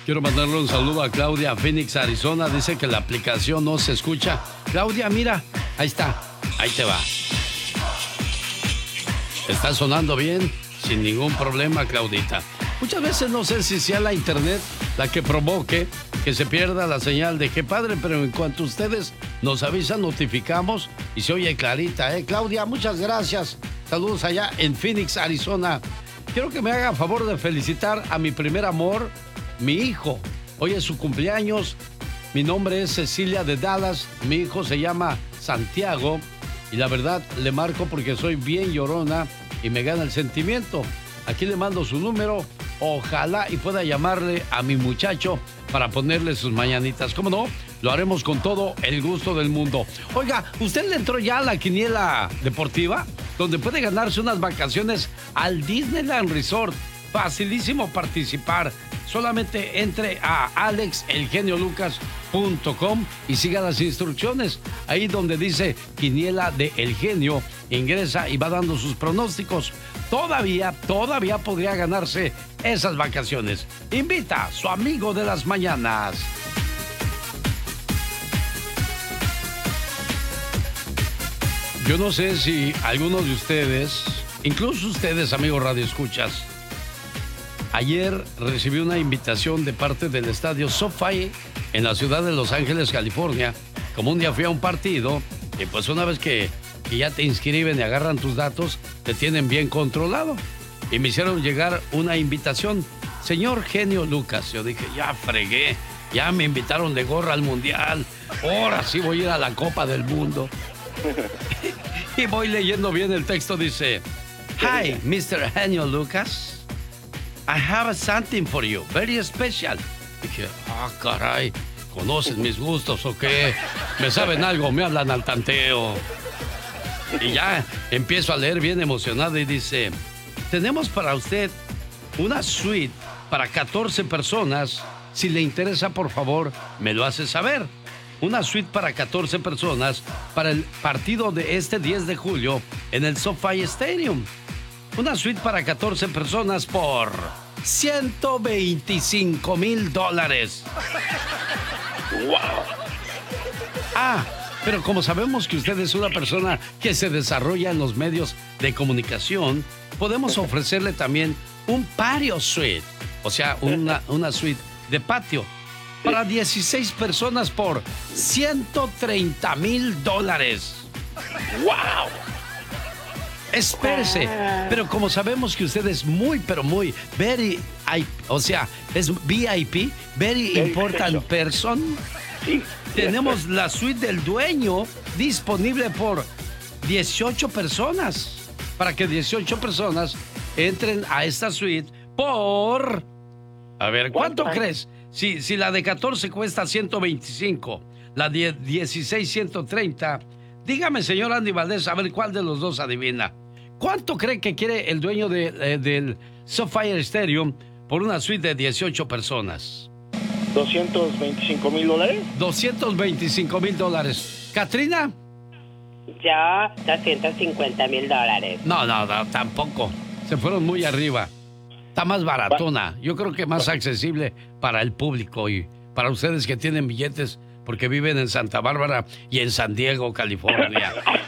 Quiero mandarle un saludo a Claudia, Phoenix, Arizona. Dice que la aplicación no se escucha. Claudia, mira, ahí está, ahí te va. Está sonando bien, sin ningún problema, Claudita. Muchas veces no sé si sea la internet la que provoque que se pierda la señal de Qué Padre, pero en cuanto ustedes nos avisan, notificamos y se oye clarita, ¿eh? Claudia, muchas gracias. Saludos allá en Phoenix, Arizona. Quiero que me haga favor de felicitar a mi primer amor, mi hijo. Hoy es su cumpleaños. Mi nombre es Cecilia de Dallas. Mi hijo se llama Santiago. Y la verdad, le marco porque soy bien llorona y me gana el sentimiento. Aquí le mando su número. Ojalá y pueda llamarle a mi muchacho para ponerle sus mañanitas. ¿Cómo no? Lo haremos con todo el gusto del mundo. Oiga, ¿usted le entró ya a la quiniela deportiva? Donde puede ganarse unas vacaciones al Disneyland Resort. Facilísimo participar. Solamente entre a alexelgeniolucas.com y siga las instrucciones. Ahí donde dice Quiniela de El Genio, ingresa y va dando sus pronósticos. Todavía podría ganarse esas vacaciones. Invita a su amigo de las mañanas. Yo no sé si algunos de ustedes, incluso ustedes, amigos radioescuchas, ayer recibí una invitación de parte del estadio SoFi en la ciudad de Los Ángeles, California. Como un día fui a un partido, y pues una vez que ya te inscriben y agarran tus datos, te tienen bien controlado. Y me hicieron llegar una invitación. Señor Genio Lucas, yo dije, ya fregué, ya me invitaron de gorra al Mundial, ahora sí voy a ir a la Copa del Mundo. Y voy leyendo bien el texto, dice, Hi, Mr. Genio Lucas. I have something for you, very special. Dije, caray, ¿conocen mis gustos o qué? ¿Me saben algo? ¿Me hablan al tanteo? Y ya empiezo a leer bien emocionado y dice, tenemos para usted una suite para 14 personas. Si le interesa, por favor, me lo hace saber. Una suite para 14 personas para el partido de este 10 de julio en el SoFi Stadium. Una suite para 14 personas por $125,000. ¡Wow! Pero como sabemos que usted es una persona que se desarrolla en los medios de comunicación, podemos ofrecerle también un patio suite, o sea, una suite de patio para 16 personas por $130,000. ¡Wow! Espérese, pero como sabemos que usted es muy, pero muy, o sea, es VIP, very important person. Sí. Tenemos la suite del dueño disponible por 18 personas. Para que 18 personas entren a esta suite por... A ver, ¿cuánto crees? Si la de 14 cuesta 125, la de 16, 130... Dígame, señor Andy Valdés, a ver cuál de los dos adivina. ¿Cuánto cree que quiere el dueño del SoFi Stadium por una suite de 18 personas? $225,000. $225,000. ¿Catrina? Yo, $250,000. No, tampoco. Se fueron muy arriba. Está más baratona. Yo creo que más accesible para el público y para ustedes que tienen billetes porque viven en Santa Bárbara y en San Diego, California.